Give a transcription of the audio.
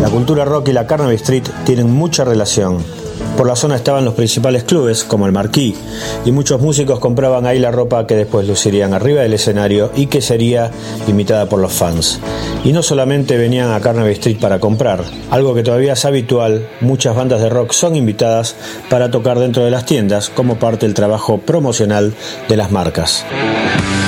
La cultura rock y la Carnaby Street tienen mucha relación. Por la zona estaban los principales clubes, como el Marquee, y muchos músicos compraban ahí la ropa que después lucirían arriba del escenario y que sería imitada por los fans. Y no solamente venían a Carnaby Street para comprar, algo que todavía es habitual, muchas bandas de rock son invitadas para tocar dentro de las tiendas como parte del trabajo promocional de las marcas.